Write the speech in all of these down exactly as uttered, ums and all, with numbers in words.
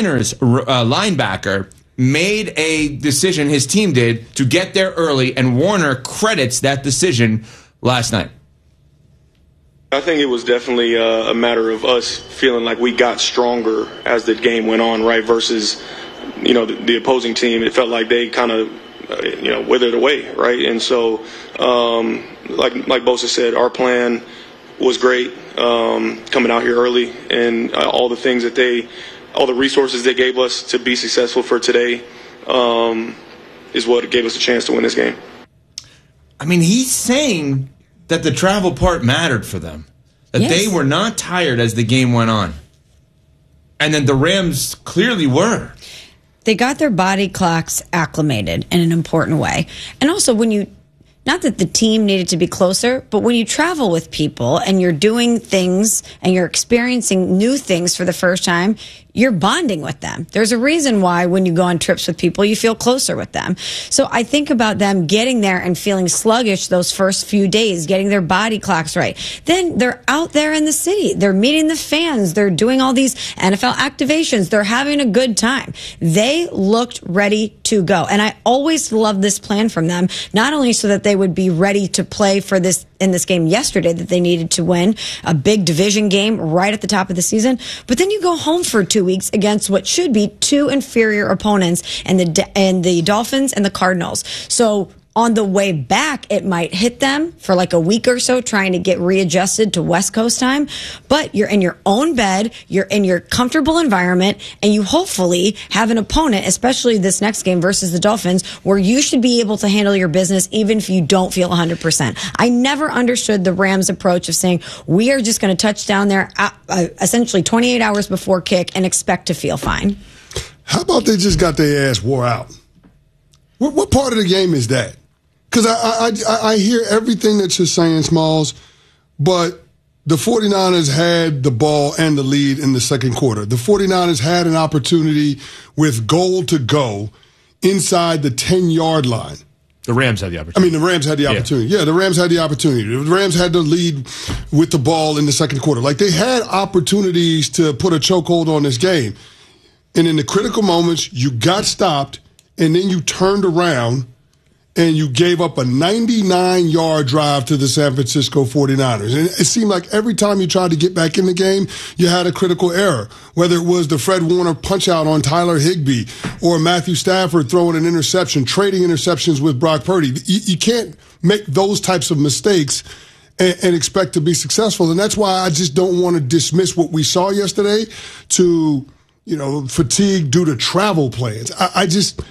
Niners uh, linebacker made a decision, his team did, to get there early, and Warner credits that decision last night. I think it was definitely a, a matter of us feeling like we got stronger as the game went on, right, versus, you know, the, the opposing team. It felt like they kind of, uh, you know, withered away, right? And so, um, like like Bosa said, our plan was great, um, coming out here early, and uh, all the things that they, all the resources they gave us to be successful for today um, is what gave us a chance to win this game. I mean, he's saying that the travel part mattered for them, that yes. they were not tired as the game went on. And then the Rams clearly were. They got their body clocks acclimated in an important way. And also when you, not that the team needed to be closer, but when you travel with people and you're doing things and you're experiencing new things for the first time, you're bonding with them. There's a reason why when you go on trips with people, you feel closer with them. So I think about them getting there and feeling sluggish those first few days, getting their body clocks right. Then they're out there in the city. They're meeting the fans. They're doing all these N F L activations. They're having a good time. They looked ready to go. And I always loved this plan from them, not only so that they would be ready to play for this in this game yesterday that they needed to win, a big division game right at the top of the season, but then you go home for two weeks against what should be two inferior opponents, and the and the Dolphins and the Cardinals. So on the way back, it might hit them for like a week or so trying to get readjusted to West Coast time. But you're in your own bed, you're in your comfortable environment, and you hopefully have an opponent, especially this next game versus the Dolphins, where you should be able to handle your business even if you don't feel one hundred percent. I never understood the Rams' approach of saying, we are just going to touch down there uh, uh, essentially twenty-eight hours before kick and expect to feel fine. How about they just got their ass wore out? What, what part of the game is that? Because I, I, I hear everything that you're saying, Smalls, but the 49ers had the ball and the lead in the second quarter. The 49ers had an opportunity with goal to go inside the ten-yard line. The Rams had the opportunity. I mean, the Rams had the opportunity. Yeah. yeah, the Rams had the opportunity. The Rams had the lead with the ball in the second quarter. Like, they had opportunities to put a chokehold on this game. And in the critical moments, you got stopped, and then you turned around and you gave up a ninety-nine-yard drive to the San Francisco 49ers. And it seemed like every time you tried to get back in the game, you had a critical error, whether it was the Fred Warner punch-out on Tyler Higbee or Matthew Stafford throwing an interception, trading interceptions with Brock Purdy. You, you can't make those types of mistakes and, and expect to be successful. And that's why I just don't want to dismiss what we saw yesterday to, you know, fatigue due to travel plans. I, I just,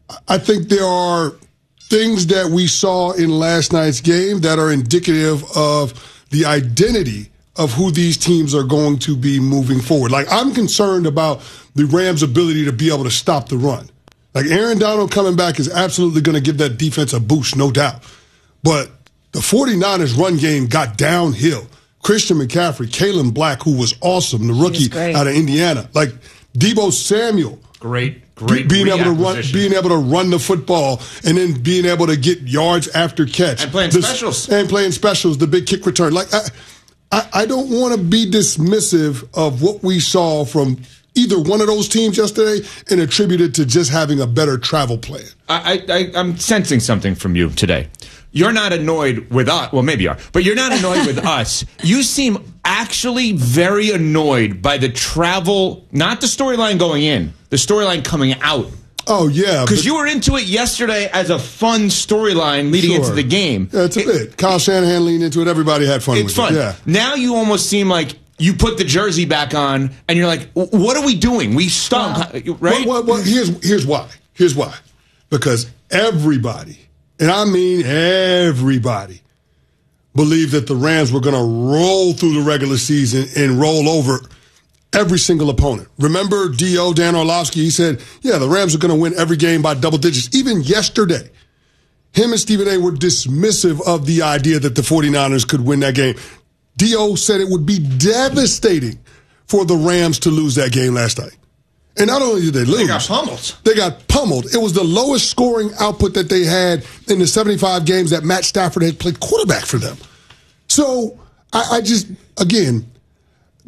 I think there are things that we saw in last night's game that are indicative of the identity of who these teams are going to be moving forward. Like, I'm concerned about the Rams' ability to be able to stop the run. Like, Aaron Donald coming back is absolutely going to give that defense a boost, no doubt. But the 49ers run game got downhill. Christian McCaffrey, Kalen Black, who was awesome, the rookie out of Indiana. Like, Deebo Samuel. Great. Great being able to run, being able to run the football, and then being able to get yards after catch, and playing the, specials, and playing specials, the big kick return. Like, I, I, I don't want to be dismissive of what we saw from either one of those teams yesterday and attribute it to just having a better travel plan. I, I, I'm sensing something from you today. You're not annoyed with us. Well, maybe you are, but you're not annoyed with us. You seem actually very annoyed by the travel, not the storyline going in, the storyline coming out. Oh, yeah. Because you were into it yesterday as a fun storyline leading sure. into the game. Yeah, it's a it, bit. Kyle Shanahan leaned into it. Everybody had fun with it's fun. it. Yeah. Now you almost seem like you put the jersey back on, and you're like, what are we doing? We stunk, wow. right? Well, well, well, here's, here's why. Here's why. Because everybody, and I mean everybody, believed that the Rams were going to roll through the regular season and roll over every single opponent. Remember D O, Dan Orlovsky, he said, yeah, the Rams are going to win every game by double digits. Even yesterday, him and Stephen A. were dismissive of the idea that the 49ers could win that game. D O said it would be devastating for the Rams to lose that game last night. And not only did they lose, they got pummeled. They got pummeled. It was the lowest scoring output that they had in the seventy-five games that Matt Stafford had played quarterback for them. So I, I just, again,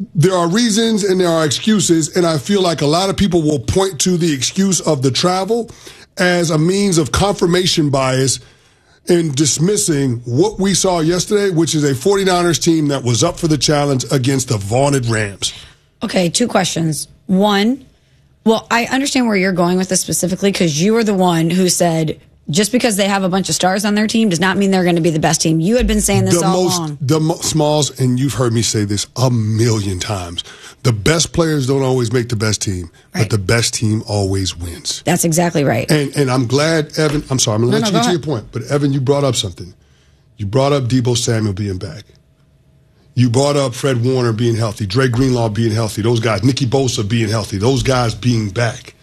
there are reasons and there are excuses, and I feel like a lot of people will point to the excuse of the travel as a means of confirmation bias in dismissing what we saw yesterday, which is a 49ers team that was up for the challenge against the vaunted Rams. Okay, two questions. One, well, I understand where you're going with this specifically because you were the one who said just because they have a bunch of stars on their team does not mean they're going to be the best team. You had been saying this the all most, along. The mo- Smalls, and you've heard me say this a million times, the best players don't always make the best team, right. but the best team always wins. That's exactly right. And and I'm glad, Evan, I'm sorry, I'm going to No, let no, you get to ahead. your point, but Evan, you brought up something. You brought up Deebo Samuel being back. You brought up Fred Warner being healthy, Dre Greenlaw being healthy, those guys, Nicky Bosa being healthy, those guys being back.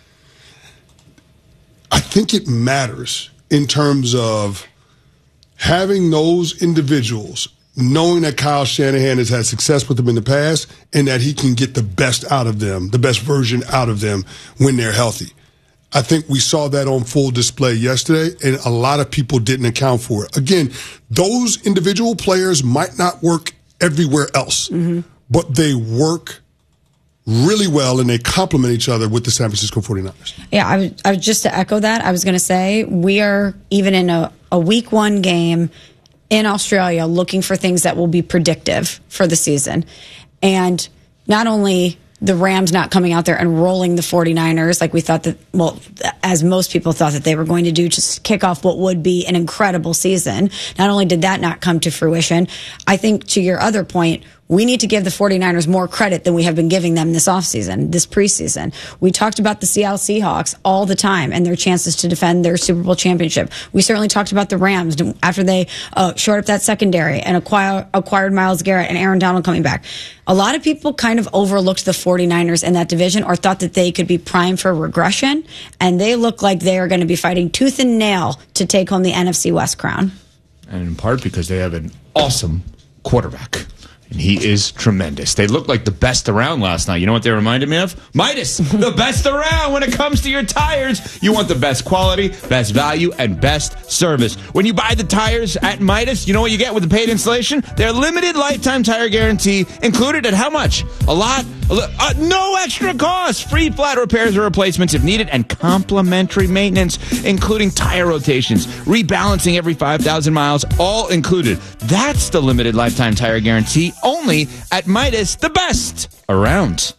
I think it matters in terms of having those individuals, knowing that Kyle Shanahan has had success with them in the past and that he can get the best out of them, the best version out of them when they're healthy. I think we saw that on full display yesterday, and a lot of people didn't account for it. Again, those individual players might not work everywhere else, mm-hmm. but they work really well, and they complement each other with the San Francisco 49ers. Yeah, I was, I was just to echo that, I was going to say we are even in a, a week one game in Australia looking for things that will be predictive for the season. And not only the Rams not coming out there and rolling the 49ers like we thought that, well, as most people thought that they were going to do, just kick off what would be an incredible season. Not only did that not come to fruition, I think to your other point, we need to give the 49ers more credit than we have been giving them this offseason, this preseason. We talked about the Seattle Seahawks all the time and their chances to defend their Super Bowl championship. We certainly talked about the Rams after they uh, shored up that secondary and acquire, acquired Myles Garrett and Aaron Donald coming back. A lot of people kind of overlooked the 49ers in that division or thought that they could be primed for regression, and they look like they are going to be fighting tooth and nail to take home the N F C West crown. And in part because they have an awesome quarterback. And he is tremendous. They looked like the best around last night. You know what they reminded me of? Midas, the best around when it comes to your tires. You want the best quality, best value, and best service. When you buy the tires at Midas, you know what you get with the paid installation? Their limited lifetime tire guarantee included at how much? A lot? A li- uh, no extra cost. Free flat repairs or replacements if needed, and complimentary maintenance, including tire rotations, rebalancing every five thousand miles, all included. That's the limited lifetime tire guarantee. Only at Midas, the best around.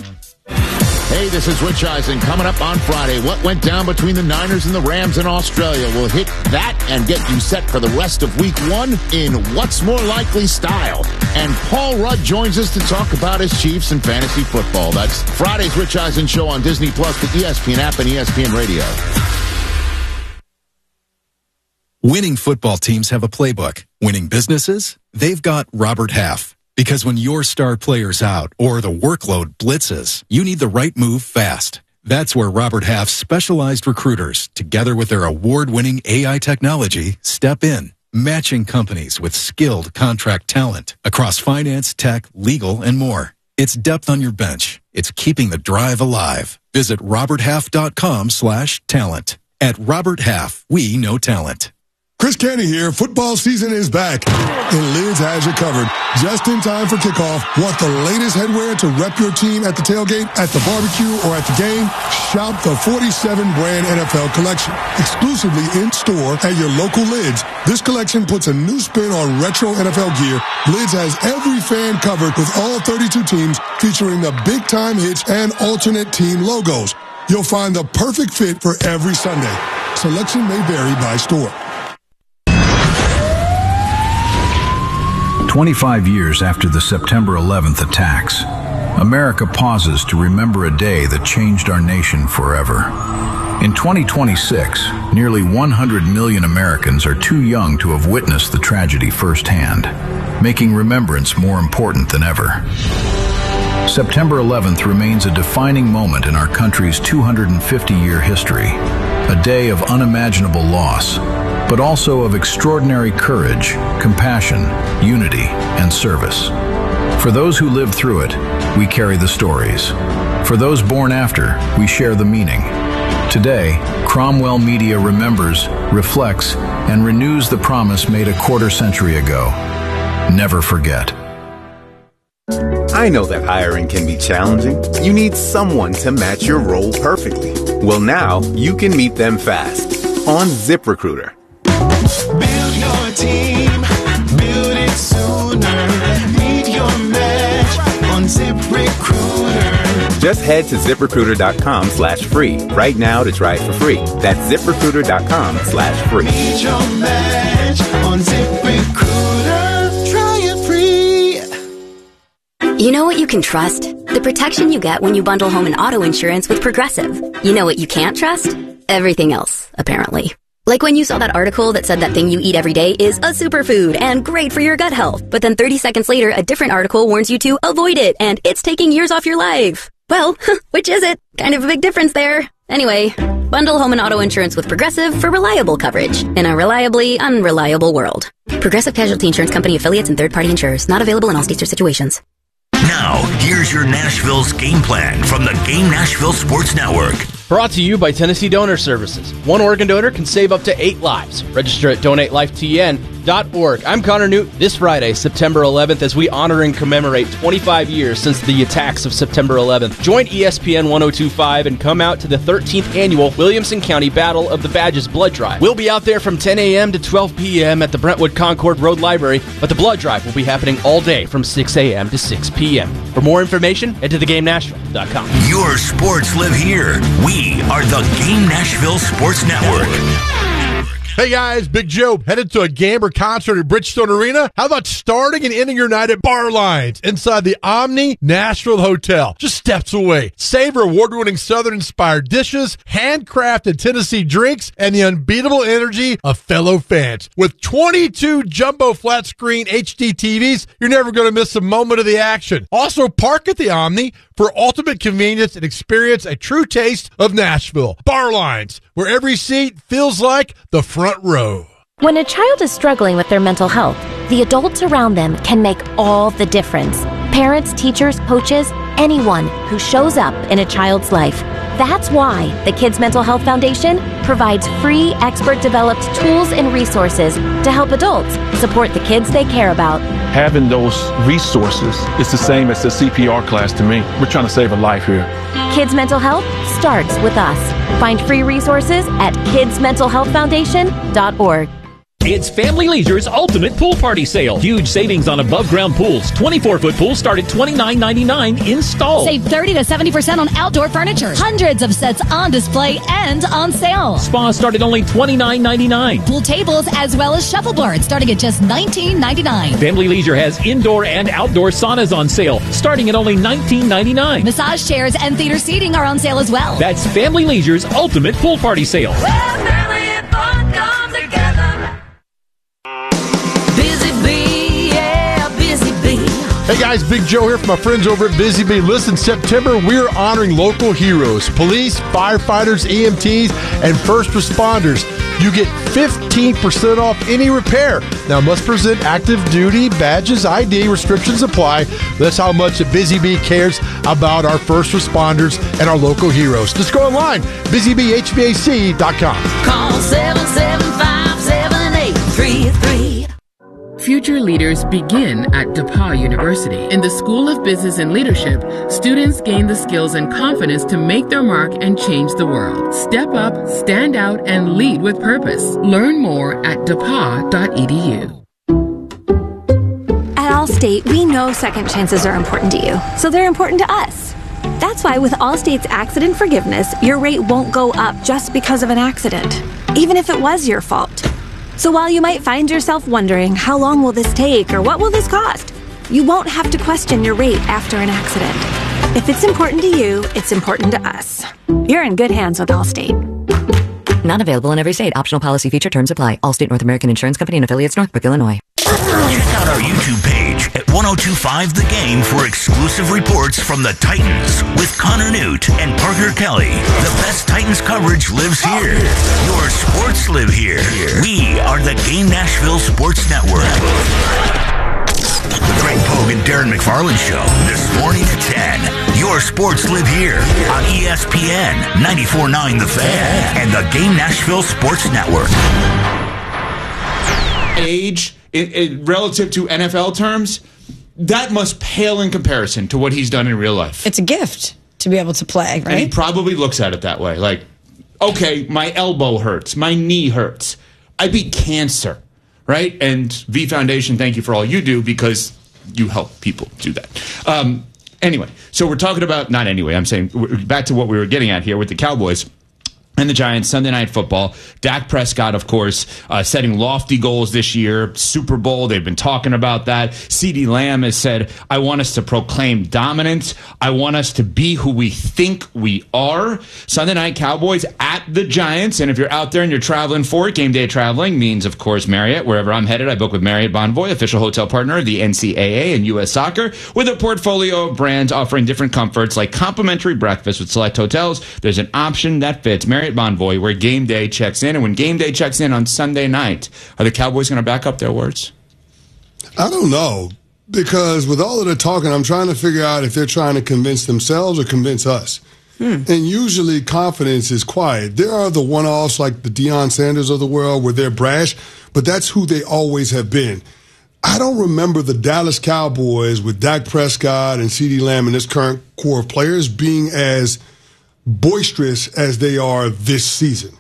Hey, this is Rich Eisen. Coming up on Friday, what went down between the Niners and the Rams in Australia? We'll hit that and get you set for the rest of week one in What's More Likely style. And Paul Rudd joins us to talk about his Chiefs and fantasy football. That's Friday's Rich Eisen Show on Disney Plus, the E S P N app, and E S P N Radio. Winning football teams have a playbook. Winning businesses? They've got Robert Half. Because when your star player's out or the workload blitzes, you need the right move fast. That's where Robert Half's specialized recruiters, together with their award-winning A I technology, step in, matching companies with skilled contract talent across finance, tech, legal, and more. It's depth on your bench. It's keeping the drive alive. Visit roberthalf.com slash talent. At Robert Half, we know talent. Chris Canty here. Football season is back, and Lids has you covered. Just in time for kickoff. Want the latest headwear to rep your team at the tailgate, at the barbecue, or at the game? Shop the forty-seven brand N F L collection, exclusively in store at your local Lids. This collection puts a new spin on retro N F L gear. Lids has every fan covered with all thirty-two teams, featuring the big time hits and alternate team logos. You'll find the perfect fit for every Sunday. Selection may vary by store. twenty-five years after the September eleventh attacks, America pauses to remember a day that changed our nation forever. In twenty twenty-six, nearly one hundred million Americans are too young to have witnessed the tragedy firsthand, making remembrance more important than ever. September eleventh remains a defining moment in our country's two hundred fifty year history, a day of unimaginable loss, but also of extraordinary courage, compassion, unity, and service. For those who lived through it, we carry the stories. For those born after, we share the meaning. Today, Cromwell Media remembers, reflects, and renews the promise made a quarter century ago. Never forget. I know that hiring can be challenging. You need someone to match your role perfectly. Well, now you can meet them fast on ZipRecruiter. Build your team, build it sooner. Meet your match on ZipRecruiter. Just head to ZipRecruiter.com slash free right now to try it for free. That's ZipRecruiter.com slash free. Meet your match on ZipRecruiter. Try it free. You know what you can trust? The protection you get when you bundle home and auto insurance with Progressive. You know what you can't trust? Everything else, apparently. Like when you saw that article that said that thing you eat every day is a superfood and great for your gut health. But then thirty seconds later, a different article warns you to avoid it and it's taking years off your life. Well, which is it? Kind of a big difference there. Anyway, bundle home and auto insurance with Progressive for reliable coverage in a reliably unreliable world. Progressive Casualty Insurance Company affiliates and third-party insurers. Not available in all states or situations. Now, here's your Nashville's game plan from the Game Nashville Sports Network. Brought to you by Tennessee Donor Services. One organ donor can save up to eight lives. Register at donate life t n dot org. I'm Connor Newt. This Friday, September eleventh, as we honor and commemorate twenty-five years since the attacks of September eleventh. Join E S P N ten twenty-five and come out to the thirteenth annual Williamson County Battle of the Badges Blood Drive. We'll be out there from ten a.m. to twelve p.m. at the Brentwood Concord Road Library, but the blood drive will be happening all day from six a.m. to six p.m. For more information, head to the game nashville dot com. Your sports live here. We are the Game Nashville Sports Network. Hey guys, Big Joe, headed to a game or concert at Bridgestone Arena? How about starting and ending your night at Bar Lines inside the Omni Nashville Hotel, just steps away? Savor award-winning Southern-inspired dishes, handcrafted Tennessee drinks, and the unbeatable energy of fellow fans. With twenty-two jumbo flat-screen H D T Vs, you're never going to miss a moment of the action. Also, park at the Omni for ultimate convenience and experience a true taste of Nashville. Bar Lines, where every seat feels like the front row. When a child is struggling with their mental health, the adults around them can make all the difference. Parents, teachers, coaches, anyone who shows up in a child's life. That's why the Kids Mental Health Foundation provides free, expert-developed tools and resources to help adults support the kids they care about. Having those resources is the same as the C P R class to me. We're trying to save a life here. Kids Mental Health starts with us. Find free resources at kids mental health foundation dot org. It's Family Leisure's Ultimate Pool Party Sale. Huge savings on above-ground pools. twenty-four foot pools start at twenty-nine ninety-nine installed. Save thirty to seventy percent on outdoor furniture. Hundreds of sets on display and on sale. Spas start at only twenty-nine ninety-nine. Pool tables as well as shuffleboards starting at just nineteen ninety-nine. Family Leisure has indoor and outdoor saunas on sale starting at only nineteen ninety-nine. Massage chairs and theater seating are on sale as well. That's Family Leisure's Ultimate Pool Party Sale. Where family and fun come together. Busy Bee, yeah, Busy Bee. Hey guys, Big Joe here from my friends over at Busy Bee. Listen, September, we're honoring local heroes, police, firefighters, E M Ts, and first responders. You get fifteen percent off any repair. Now, must present active duty badges, I D, restrictions apply. That's how much Busy Bee cares about our first responders and our local heroes. Just go online, busy bee h v a c dot com. Call seven seven five, seven eight three three. Future leaders begin at DePauw University. In the School of Business and Leadership, students gain the skills and confidence to make their mark and change the world. Step up, stand out, and lead with purpose. Learn more at d e p a w dot e d u. At Allstate, we know second chances are important to you, so they're important to us. That's why with Allstate's accident forgiveness, your rate won't go up just because of an accident, even if it was your fault. So while you might find yourself wondering, how long will this take or what will this cost? You won't have to question your rate after an accident. If it's important to you, it's important to us. You're in good hands with Allstate. Not available in every state. Optional policy feature terms apply. Allstate North American Insurance Company and affiliates, Northbrook, Illinois. Check out our YouTube page at ten twenty-five The Game for exclusive reports from the Titans with Connor Newt and Parker Kelly. The best Titans coverage lives here. Your sports live here. We are the Game Nashville Sports Network. The Greg Pogue and Darren McFarland Show this morning at ten. Your sports live here on E S P N ninety-four point nine The Fan and the Game Nashville Sports Network. Age, it, it, relative to N F L terms, that must pale in comparison to what he's done in real life. It's a gift to be able to play, right? And he probably looks at it that way. Like, okay, my elbow hurts. My knee hurts. I beat cancer, right? And V Foundation, thank you for all you do because you help people do that. Um, anyway, so we're talking about, not anyway, I'm saying, back to what we were getting at here with the Cowboys and the Giants, Sunday Night Football. Dak Prescott, of course, uh, setting lofty goals this year. Super Bowl, they've been talking about that. CeeDee Lamb has said, I want us to proclaim dominance. I want us to be who we think we are. Sunday Night Cowboys at the Giants. And if you're out there and you're traveling for it, game day traveling means, of course, Marriott. Wherever I'm headed, I book with Marriott Bonvoy, official hotel partner of the N C double A and U S Soccer, with a portfolio of brands offering different comforts like complimentary breakfast with select hotels. There's an option that fits. Marriott Bonvoy, where game day checks in. And when game day checks in on Sunday night, are the Cowboys going to back up their words? I don't know, because with all of the talking, I'm trying to figure out if they're trying to convince themselves or convince us. Hmm. And usually confidence is quiet. There are the one-offs like the Deion Sanders of the world where they're brash, but that's who they always have been. I don't remember the Dallas Cowboys with Dak Prescott and CeeDee Lamb and this current core of players being as boisterous as they are this season.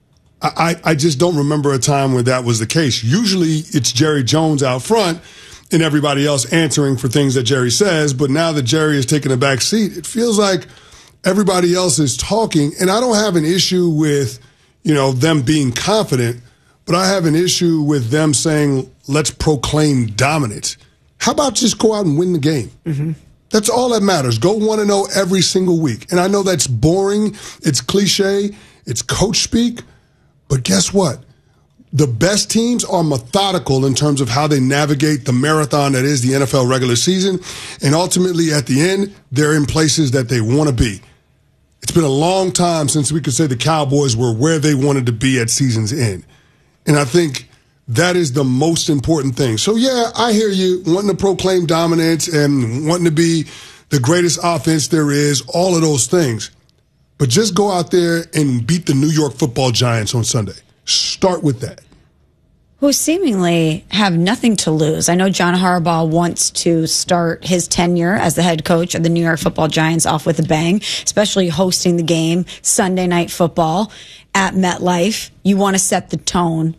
I, I just don't remember a time where that was the case. Usually it's Jerry Jones out front and everybody else answering for things that Jerry says, but now that Jerry is taking a back seat, it feels like everybody else is talking, and I don't have an issue with, you know, them being confident, but I have an issue with them saying, let's proclaim dominance. How about just go out and win the game? Mm-hmm. That's all that matters. Go one and oh every single week. And I know that's boring. It's cliche. It's coach speak. But guess what? The best teams are methodical in terms of how they navigate the marathon that is the N F L regular season. And ultimately, at the end, they're in places that they want to be. It's been a long time since we could say the Cowboys were where they wanted to be at season's end. And I think that is the most important thing. So, yeah, I hear you wanting to proclaim dominance and wanting to be the greatest offense there is, all of those things. But just go out there and beat the New York Football Giants on Sunday. Start with that. Who seemingly have nothing to lose. I know John Harbaugh wants to start his tenure as the head coach of the New York Football Giants off with a bang, especially hosting the game Sunday Night Football at MetLife. You want to set the tone.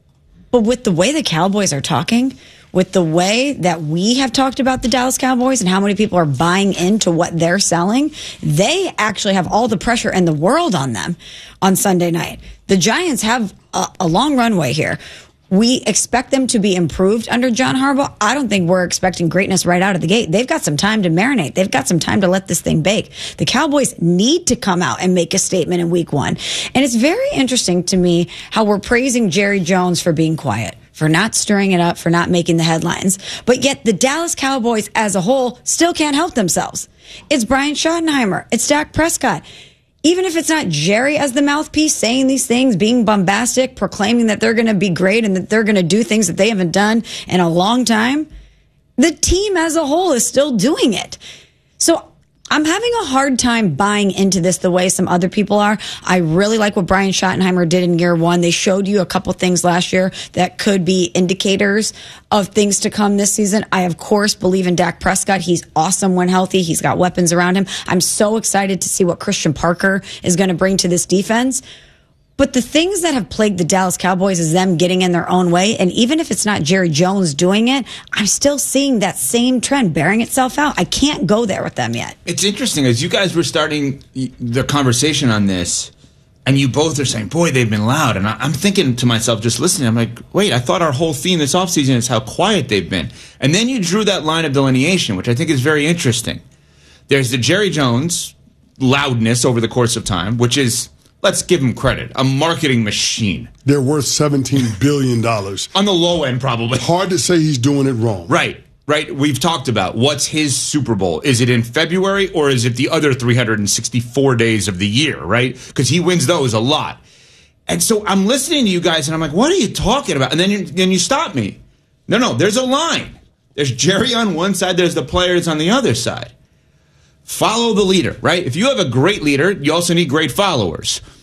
But with the way the Cowboys are talking, with the way that we have talked about the Dallas Cowboys and how many people are buying into what they're selling, they actually have all the pressure in the world on them on Sunday night. The Giants have a, a long runway here. We expect them to be improved under John Harbaugh. I don't think we're expecting greatness right out of the gate. They've got some time to marinate. They've got some time to let this thing bake. The Cowboys need to come out and make a statement in week one. And it's very interesting to me how we're praising Jerry Jones for being quiet, for not stirring it up, for not making the headlines. But yet the Dallas Cowboys as a whole still can't help themselves. It's Brian Schottenheimer. It's Dak Prescott. Even if it's not Jerry as the mouthpiece saying these things, being bombastic, proclaiming that they're going to be great and that they're going to do things that they haven't done in a long time, the team as a whole is still doing it. So I'm having a hard time buying into this the way some other people are. I really like what Brian Schottenheimer did in year one. They showed you a couple things last year that could be indicators of things to come this season. I, of course, believe in Dak Prescott. He's awesome when healthy. He's got weapons around him. I'm so excited to see what Christian Parker is going to bring to this defense. But the things that have plagued the Dallas Cowboys is them getting in their own way. And even if it's not Jerry Jones doing it, I'm still seeing that same trend bearing itself out. I can't go there with them yet. It's interesting. As you guys were starting the conversation on this, and you both are saying, boy, they've been loud. And I'm thinking to myself, just listening, I'm like, wait, I thought our whole theme this offseason is how quiet they've been. And then you drew that line of delineation, which I think is very interesting. There's the Jerry Jones loudness over the course of time, which is, let's give him credit, a marketing machine. They're worth seventeen billion dollars. On the low end, probably. Hard to say he's doing it wrong. Right, right. We've talked about what's his Super Bowl. Is it in February or is it the other three hundred sixty-four days of the year, right? Because he wins those a lot. And so I'm listening to you guys and I'm like, what are you talking about? And then you, then you stop me. No, no, there's a line. There's Jerry on one side, there's the players on the other side. Follow the leader, right? If you have a great leader, you also need great followers.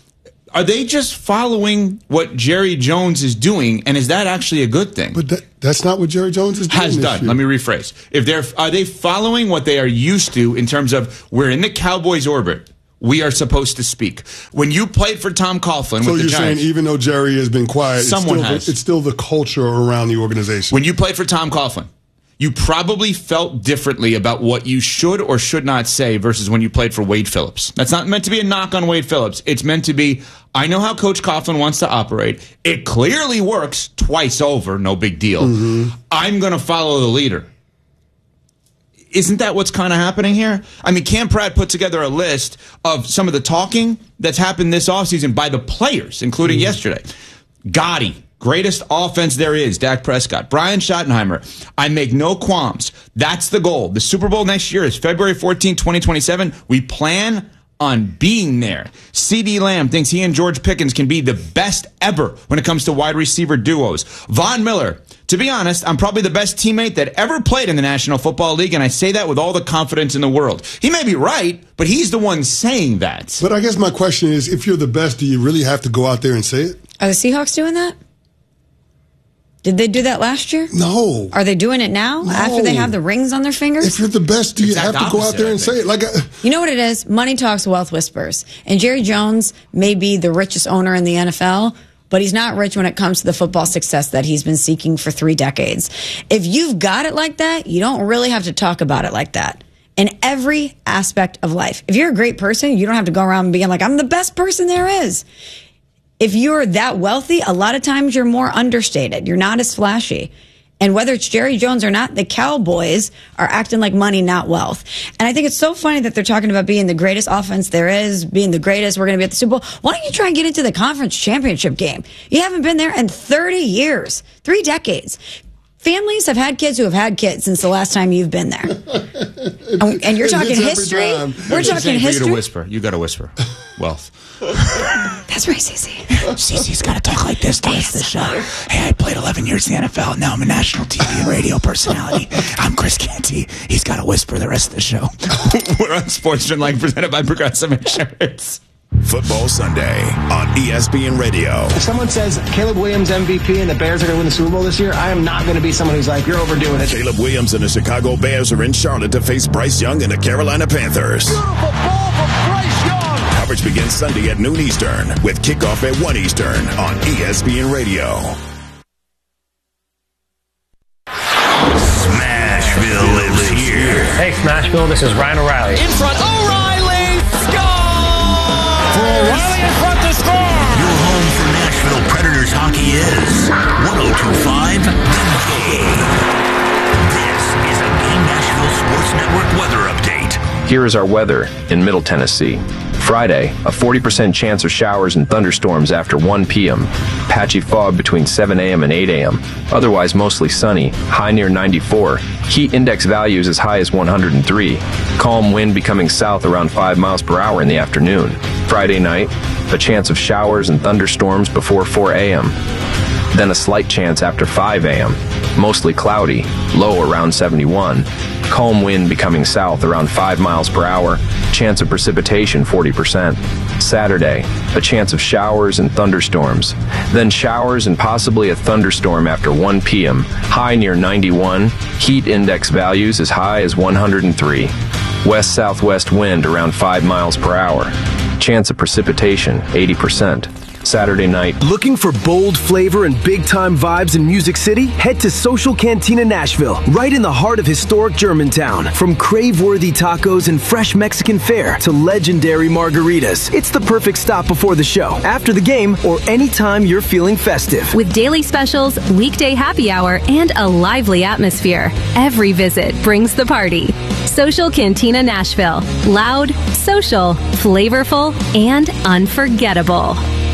Are they just following what Jerry Jones is doing, and is that actually a good thing? But that, that's not what Jerry Jones is doing. Has this done. year. Let me rephrase. If they're are they following what they are used to in terms of we're in the Cowboys' orbit, we are supposed to speak. When you played for Tom Coughlin so with the you're Giants, saying even though Jerry has been quiet, someone it's still, has. The, it's still the culture around the organization. When you played for Tom Coughlin, you probably felt differently about what you should or should not say versus when you played for Wade Phillips. That's not meant to be a knock on Wade Phillips. It's meant to be, I know how Coach Coughlin wants to operate. It clearly works twice over, no big deal. Mm-hmm. I'm going to follow the leader. Isn't that what's kind of happening here? I mean, Cam Pratt put together a list of some of the talking that's happened this offseason by the players, including mm-hmm. yesterday. Gotti. Greatest offense there is, Dak Prescott. Brian Schottenheimer, I make no qualms. That's the goal. The Super Bowl next year is February fourteenth, twenty twenty-seven. We plan on being there. CeeDee Lamb thinks he and George Pickens can be the best ever when it comes to wide receiver duos. Von Miller, to be honest, I'm probably the best teammate that ever played in the National Football League, and I say that with all the confidence in the world. He may be right, but he's the one saying that. But I guess my question is, if you're the best, do you really have to go out there and say it? Are the Seahawks doing that? Did they do that last year? No. Are they doing it now no. after they have the rings on their fingers? If you're the best, do you exact have to go out there and say it? Like, a- you know what it is? Money talks, wealth whispers. And Jerry Jones may be the richest owner in the N F L, but he's not rich when it comes to the football success that he's been seeking for three decades. If you've got it like that, you don't really have to talk about it like that. In every aspect of life. If you're a great person, you don't have to go around being like, I'm the best person there is. If you're that wealthy, a lot of times you're more understated. You're not as flashy. And whether it's Jerry Jones or not, the Cowboys are acting like money, not wealth. And I think it's so funny that they're talking about being the greatest offense there is, being the greatest. We're going to be at the Super Bowl. Why don't you try and get into the conference championship game? You haven't been there in thirty years, three decades. Families have had kids who have had kids since the last time you've been there. and, and you're talking history. We're talking history. You to whisper. You got to whisper. Wealth. That's right, Cece. Cece's got to talk like this the rest of the show. Hey, I played eleven years in the N F L. Now I'm a national T V and radio personality. I'm Chris Canty. He's got to whisper the rest of the show. We're on Sportsman Line, presented by Progressive Insurance. Football Sunday on E S P N Radio. If someone says Caleb Williams M V P and the Bears are going to win the Super Bowl this year, I am not going to be someone who's like, you're overdoing it. Caleb Williams and the Chicago Bears are in Charlotte to face Bryce Young and the Carolina Panthers. Beautiful ball from Bryce Young. Coverage begins Sunday at noon Eastern with kickoff at one Eastern on E S P N Radio. Smashville lives here. Hey, Smashville, this is Ryan O'Reilly. In front, O'Reilly, score! For O'Reilly in front to score! Your home for Nashville Predators hockey is one oh two point five The Game. This is a Game Nashville Sports Network weather update. Here is our weather in Middle Tennessee. Friday, a forty percent chance of showers and thunderstorms after one p.m. Patchy fog between seven a.m. and eight a.m. Otherwise mostly sunny, high near ninety-four. Heat index values as high as one hundred three. Calm wind becoming south around five miles per hour in the afternoon. Friday night, a chance of showers and thunderstorms before four a.m. Then a slight chance after five a.m. Mostly cloudy, low around seventy-one. Calm wind becoming south around five miles per hour. Chance of precipitation forty percent. Saturday, a chance of showers and thunderstorms. Then showers and possibly a thunderstorm after one p.m. High near ninety-one. Heat index values as high as one hundred three. West-southwest wind around five miles per hour. Chance of precipitation eighty percent. Saturday night. Looking for bold flavor and big-time vibes in Music City? Head to Social Cantina Nashville, right in the heart of historic Germantown. From crave-worthy tacos and fresh Mexican fare to legendary margaritas, it's the perfect stop before the show, after the game, or anytime you're feeling festive. With daily specials, weekday happy hour, and a lively atmosphere, every visit brings the party. Social Cantina Nashville. Loud, social, flavorful, and unforgettable.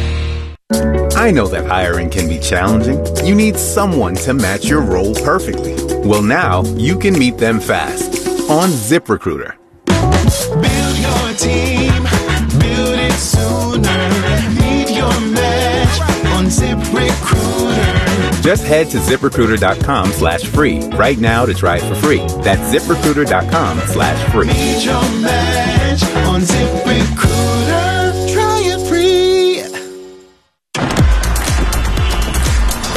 I know that hiring can be challenging. You need someone to match your role perfectly. Well, now you can meet them fast on ZipRecruiter. Build your team, build it sooner. Meet your match on ZipRecruiter. Just head to ZipRecruiter.com slash free right now to try it for free. That's ZipRecruiter.com slash free. Meet your match on ZipRecruiter. Try it free.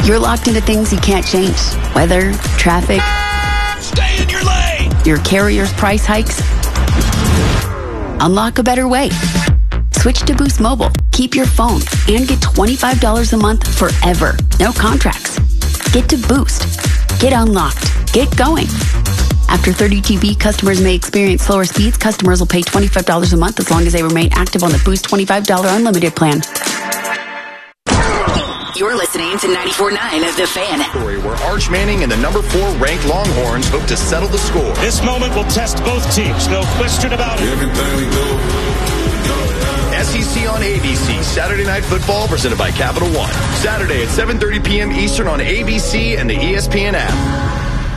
You're locked into things you can't change. Weather, traffic. Stay in your lane! Your carrier's price hikes. Unlock a better way. Switch to Boost Mobile. Keep your phone and get twenty-five dollars a month forever. No contracts. Get to Boost. Get unlocked. Get going. After thirty G B, customers may experience slower speeds. Customers will pay twenty-five dollars a month as long as they remain active on the Boost twenty-five dollars unlimited plan. You're listening to ninety-four point nine of The Fan. Story where Arch Manning and the number four ranked Longhorns hope to settle the score. This moment will test both teams. No question about it. Everything we do. S E C on A B C. Saturday Night Football presented by Capital One. Saturday at seven thirty p.m. Eastern on A B C and the E S P N app.